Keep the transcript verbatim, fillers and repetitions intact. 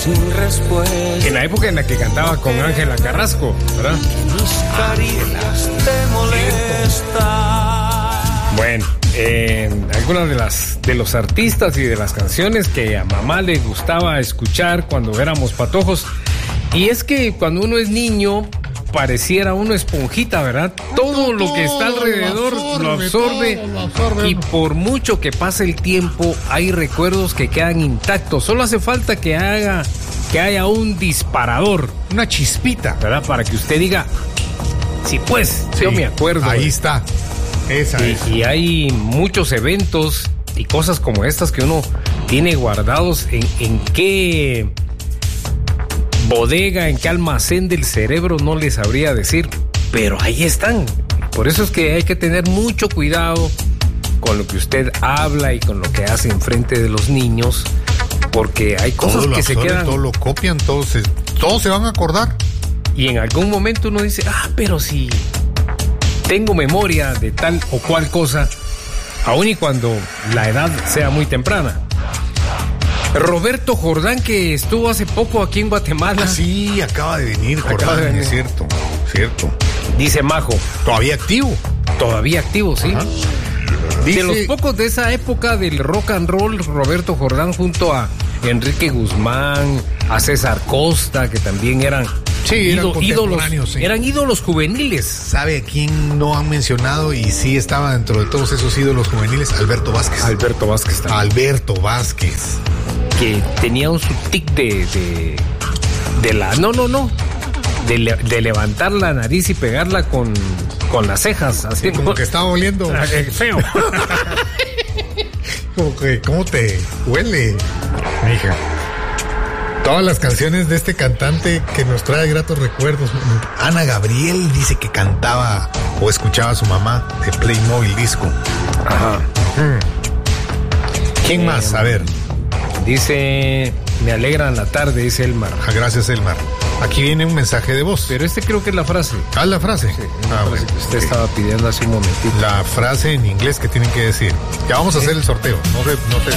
sin respuesta. En la época en la que cantaba con Ángela Carrasco, ¿verdad? Mis caricias te molestan. Bueno, eh, algunas de las de los artistas y de las canciones que a mamá le gustaba escuchar cuando éramos patojos. Y es que cuando uno es niño, pareciera uno esponjita, ¿verdad? Todo lo que está alrededor lo absorbe, lo absorbe. Y por mucho que pase el tiempo, hay recuerdos que quedan intactos. Solo hace falta que haga, que haya un disparador, una chispita, ¿verdad? Para que usted diga, sí, pues, sí, yo me acuerdo. Ahí está. Esa y, es. y hay muchos eventos y cosas como estas que uno tiene guardados en, en qué bodega, en qué almacén del cerebro, no les sabría decir, pero ahí están. Por eso es que hay que tener mucho cuidado con lo que usted habla y con lo que hace enfrente de los niños, porque hay cosas que se quedan, todo lo copian, todos se, todos se van a acordar. Y en algún momento uno dice, ah, pero si tengo memoria de tal o cual cosa, aun y cuando la edad sea muy temprana. Roberto Jordán, que estuvo hace poco aquí en Guatemala. Ah, sí, acaba de venir, Jordán, acaba de venir. Es cierto, cierto. Dice Majo. Todavía activo. Todavía activo, sí. Ajá. Dice, de los pocos de esa época del rock and roll, Roberto Jordán junto a Enrique Guzmán, a César Costa, que también eran, sí, eran ído, ídolos, sí. eran ídolos juveniles. ¿Sabe a quién no han mencionado y sí estaba dentro de todos esos ídolos juveniles? Alberto Vázquez. Alberto Vázquez también. Alberto Vázquez. Que tenía un tic de, de, de la... No, no, no. De, le, de levantar la nariz y pegarla con, con las cejas. Así sí, como, como que estaba oliendo. Feo. Como que, ¿cómo te huele, mija? Todas las canciones de este cantante que nos trae gratos recuerdos. Ana Gabriel dice que cantaba o escuchaba a su mamá de Playmobil Disco. Ajá. Hmm. ¿Quién eh, más? A ver. Dice, me alegran la tarde, dice Elmar. Ah, gracias, Elmar. Aquí viene un mensaje de voz. Pero este creo que es la frase. Ah, la frase. Sí, ah, frase bueno, que usted okay. estaba pidiendo hace un momentito. La frase en inglés que tienen que decir. Ya vamos a hacer el sorteo. No se, no se